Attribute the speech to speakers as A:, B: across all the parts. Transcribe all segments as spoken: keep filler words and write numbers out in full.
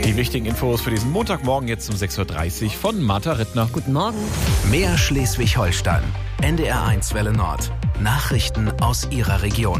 A: Die wichtigen Infos für diesen Montagmorgen jetzt um sechs Uhr dreißig von Martha Rittner.
B: Guten Morgen.
C: Mehr Schleswig-Holstein. N D R eins Welle Nord. Nachrichten aus Ihrer Region.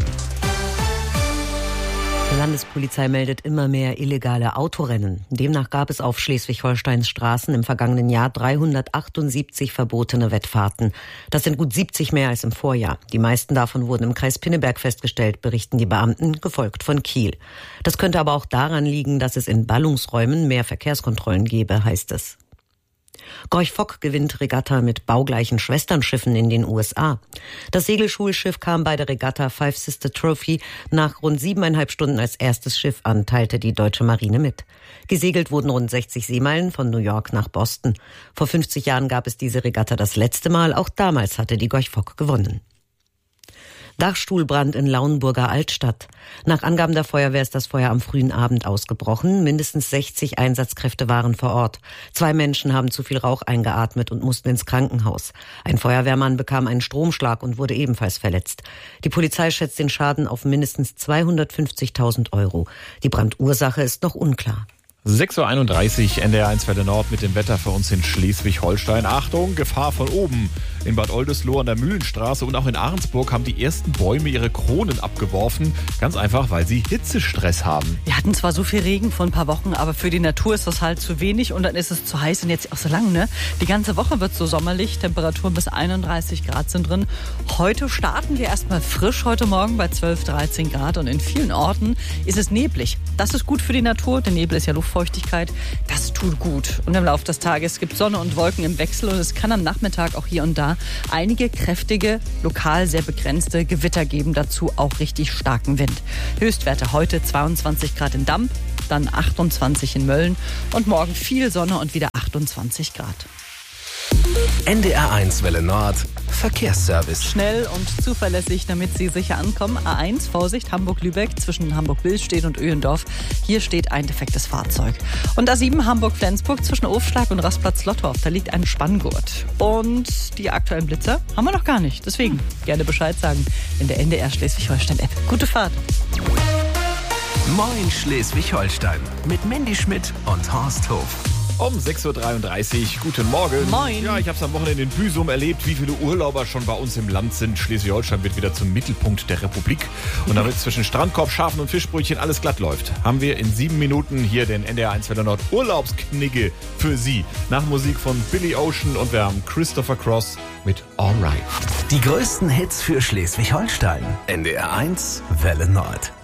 B: Die Landespolizei meldet immer mehr illegale Autorennen. Demnach gab es auf Schleswig-Holsteins Straßen im vergangenen Jahr dreihundertachtundsiebzig verbotene Wettfahrten. Das sind gut siebzig mehr als im Vorjahr. Die meisten davon wurden im Kreis Pinneberg festgestellt, berichten die Beamten, gefolgt von Kiel. Das könnte aber auch daran liegen, dass es in Ballungsräumen mehr Verkehrskontrollen gäbe, heißt es. Gorch Fock gewinnt Regatta mit baugleichen Schwesternschiffen in den U S A. Das Segelschulschiff kam bei der Regatta Five Sister Trophy nach rund siebeneinhalb Stunden als erstes Schiff an, teilte die deutsche Marine mit. Gesegelt wurden rund sechzig Seemeilen von New York nach Boston. Vor fünfzig Jahren gab es diese Regatta das letzte Mal. Auch damals hatte die Gorch Fock gewonnen. Dachstuhlbrand in Lauenburger Altstadt. Nach Angaben der Feuerwehr ist das Feuer am frühen Abend ausgebrochen. Mindestens sechzig Einsatzkräfte waren vor Ort. Zwei Menschen haben zu viel Rauch eingeatmet und mussten ins Krankenhaus. Ein Feuerwehrmann bekam einen Stromschlag und wurde ebenfalls verletzt. Die Polizei schätzt den Schaden auf mindestens zweihundertfünfzigtausend Euro. Die Brandursache ist noch unklar.
A: sechs Uhr einunddreißig, N D R eins Welle Nord mit dem Wetter für uns in Schleswig-Holstein. Achtung, Gefahr von oben. In Bad Oldesloe an der Mühlenstraße und auch in Ahrensburg haben die ersten Bäume ihre Kronen abgeworfen. Ganz einfach, weil sie Hitzestress haben.
D: Wir hatten zwar so viel Regen vor ein paar Wochen, aber für die Natur ist das halt zu wenig und dann ist es zu heiß und jetzt auch so lang, ne? Die ganze Woche wird so sommerlich, Temperaturen bis einunddreißig Grad sind drin. Heute starten wir erstmal frisch, heute Morgen bei zwölf, dreizehn Grad und in vielen Orten ist es neblig. Das ist gut für die Natur, der Nebel ist ja Luftfeuchtigkeit, das tut gut. Und im Laufe des Tages gibt es Sonne und Wolken im Wechsel und es kann am Nachmittag auch hier und da einige kräftige, lokal sehr begrenzte Gewitter geben, dazu auch richtig starken Wind. Höchstwerte heute zweiundzwanzig Grad in Damp, dann achtundzwanzig in Mölln und morgen viel Sonne und wieder achtundzwanzig Grad.
C: N D R eins Welle Nord. Verkehrsservice.
D: Schnell und zuverlässig, damit Sie sicher ankommen. A eins, Vorsicht, Hamburg-Lübeck zwischen Hamburg-Billstedt und Öhendorf. Hier steht ein defektes Fahrzeug. Und A sieben, Hamburg-Flensburg zwischen Ofschlag und Rastplatz-Lottorf. Da liegt ein Spanngurt. Und die aktuellen Blitzer haben wir noch gar nicht. Deswegen gerne Bescheid sagen in der N D R Schleswig-Holstein-App. Gute Fahrt.
C: Moin Schleswig-Holstein mit Mandy Schmidt und Horst Hof.
A: Um sechs Uhr dreiunddreißig, guten Morgen.
D: Moin.
A: Ja, ich habe es am Wochenende in Büsum erlebt, wie viele Urlauber schon bei uns im Land sind. Schleswig-Holstein wird wieder zum Mittelpunkt der Republik. Und damit zwischen Strandkorb, Schafen und Fischbrötchen alles glatt läuft, haben wir in sieben Minuten hier den N D R eins Welle Nord Urlaubsknigge für Sie. Nach Musik von Billy Ocean und wir haben Christopher Cross mit Alright.
C: Die größten Hits für Schleswig-Holstein. N D R eins Welle Nord.